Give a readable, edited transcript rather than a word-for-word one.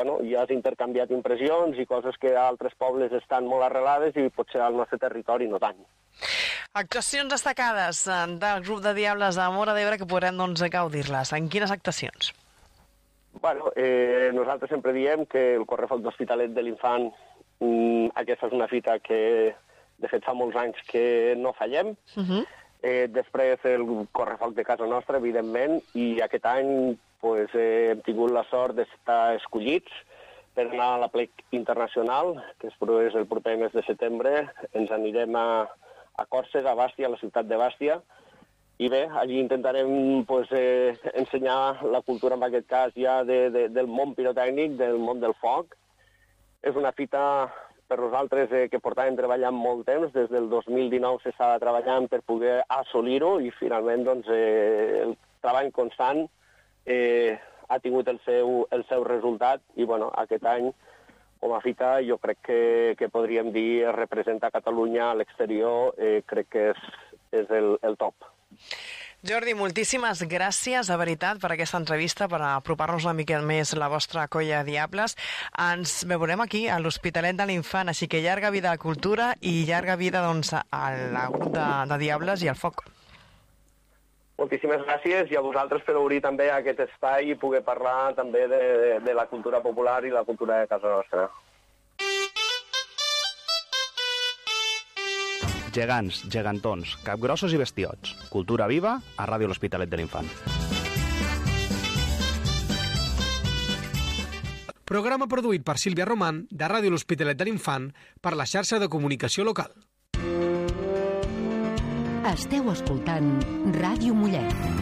ja has intercanviat impressions i coses que a altres pobles estan molt arrelades i potser al nostre territori no tant. Actuacions destacades del grup de Diables de Móra d'Ebre que podrem gaudir-les. En quines actuacions? Nosaltres sempre diem que el Correfoc d'Hospitalet de l'Infant, aquesta és una fita que de fet fa molts anys que no fallem. Després el Correfoc de casa nostra, evidentment, i aquest any hem tingut la sort d'estar escollits per anar a la plec internacional, que es produeix el proper mes de setembre. Ens anirem a Còrsega, a Bàstia, a la ciutat de Bàstia, i bé, allí intentarem ensenyar la cultura, en aquest cas, ja del món pirotècnic, del món del foc. És una fita per nosaltres que portàvem treballant molt temps, des del 2019 s'estava treballant per poder assolir-ho i finalment el treball constant ha tingut el seu resultat i aquest any com a fita jo crec que podríem dir representa Catalunya a l'exterior, crec que és el top. Jordi, moltíssimes gràcies, de veritat, per aquesta entrevista, per apropar-nos una mica més la vostra colla de Diables. Ens veurem aquí, a l'Hospitalet de l'Infant, així que llarga vida a la cultura i llarga vida al grup de Diables i al foc. Moltíssimes gràcies i a vosaltres per obrir també aquest espai i poder parlar també de la cultura popular i la cultura de casa nostra. Gegants, gegantons, capgrossos i bestiots. Cultura viva a Ràdio L'Hospitalet de l'Infant. Programa produït per Sílvia Román, de Ràdio L'Hospitalet de l'Infant, per la xarxa de comunicació local. Esteu escoltant Ràdio Mollet.